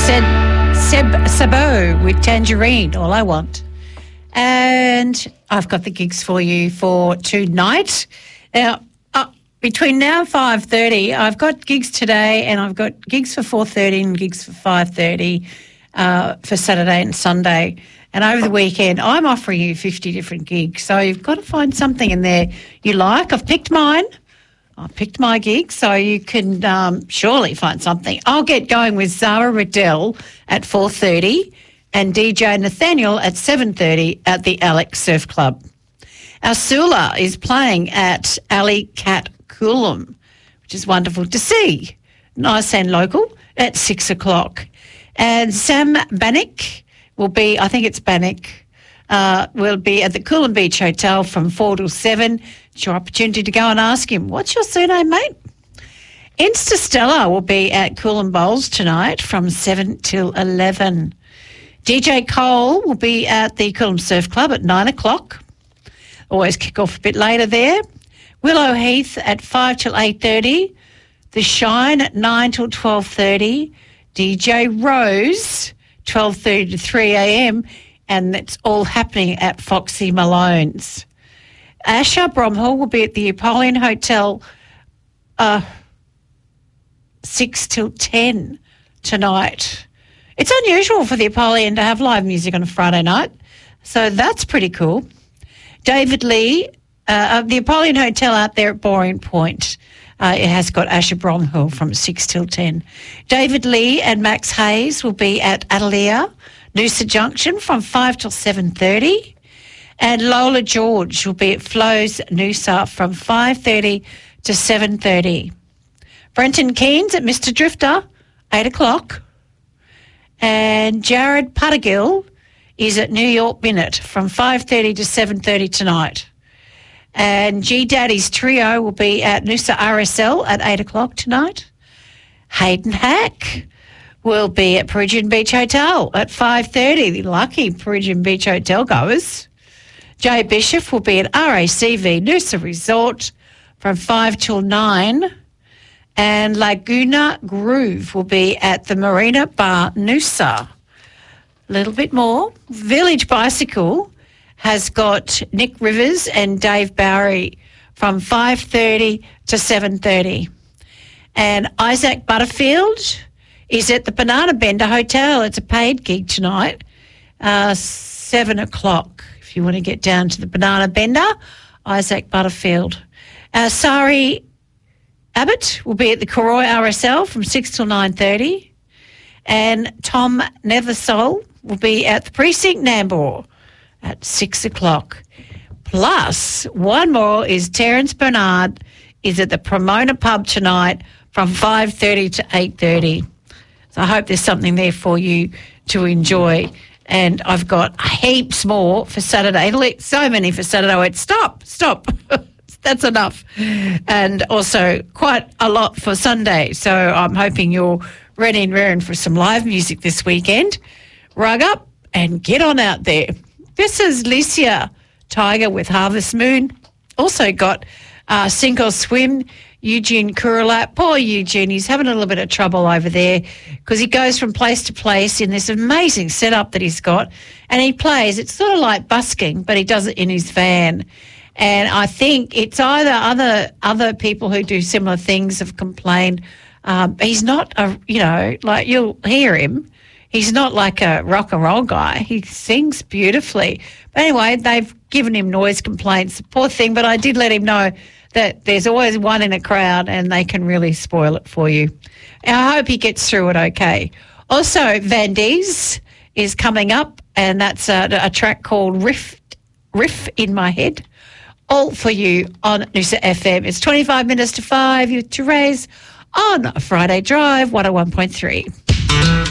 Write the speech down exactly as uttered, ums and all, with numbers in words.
said Seb Sabo with Tangerine, All I Want. And I've got the gigs for you for tonight. Now, uh, between now and five thirty, I've got gigs today and I've got gigs for four thirty and gigs for five thirty uh, for Saturday and Sunday. And over the weekend, I'm offering you fifty different gigs. So you've got to find something in there you like. I've picked mine. I picked my gig, so you can um, surely find something. I'll get going with Zara Riddell at four thirty and D J Nathaniel at seven thirty at the Alex Surf Club. Our Sula is playing at Alley Cat Coolum, which is wonderful to see. Nice and local at six o'clock. And Sam Bannock will be, I think it's Bannock, uh, will be at the Coolum Beach Hotel from four till seven. It's your opportunity to go and ask him, what's your surname, mate? Instastella will be at Coolum Bowls tonight from seven till eleven. D J Cole will be at the Coolum Surf Club at nine o'clock. Always kick off a bit later there. Willow Heath at five till eight thirty. The Shine at nine till twelve thirty. D J Rose, twelve thirty to three a.m. And it's all happening at Foxy Malone's. Asher Bromhill will be at the Apollyon Hotel uh, six till ten tonight. It's unusual for the Apollyon to have live music on a Friday night, so that's pretty cool. David Lee, uh, of the Apollyon Hotel out there at Boring Point, uh, it has got Asher Bromhill from six till ten. David Lee and Max Hayes will be at Adelia, Noosa Junction from five till seven thirty. And Lola George will be at Flo's Noosa from five thirty to seven thirty. Brenton Keynes at Mister Drifter, eight o'clock. And Jared Puttergill is at New York Minute from five thirty to seven thirty tonight. And G Daddy's Trio will be at Noosa R S L at eight o'clock tonight. Hayden Hack will be at Perugian Beach Hotel at five thirty. The lucky Perugian Beach Hotel goers. Jay Bishop will be at R A C V Noosa Resort from five till nine. And Laguna Groove will be at the Marina Bar Noosa. A little bit more. Village Bicycle has got Nick Rivers and Dave Bowery from five thirty to seven thirty. And Isaac Butterfield is at the Banana Bender Hotel. It's a paid gig tonight, uh, seven o'clock. If you want to get down to the Banana Bender, Isaac Butterfield. Uh, Sari Abbott will be at the Koroi R S L from six till nine thirty. And Tom Nethersole will be at the Precinct Nambour at six o'clock. Plus, one more is Terence Bernard is at the Pomona Pub tonight from five thirty to eight thirty. So I hope there's something there for you to enjoy. And I've got heaps more for Saturday. So many for Saturday. I went, stop, stop. That's enough. And also quite a lot for Sunday. So I'm hoping you're ready and raring for some live music this weekend. Rug up and get on out there. This is Licia Tiger with Harvest Moon. Also got uh, Sink or Swim, Eugene Kurulap. Poor Eugene, he's having a little bit of trouble over there because he goes from place to place in this amazing setup that he's got, and he plays. It's sort of like busking, but he does it in his van. And I think it's either other other people who do similar things have complained. Um, he's not a, you know, like you'll hear him. He's not like a rock and roll guy. He sings beautifully. But anyway, they've given him noise complaints. Poor thing, but I did let him know that there's always one in a crowd and they can really spoil it for you. And I hope he gets through it okay. Also, Van Dees is coming up, and that's a, a track called Riff, Riff in My Head. All for you on Noosa F M. It's twenty-five minutes to five with Therese on Friday Drive one oh one point three.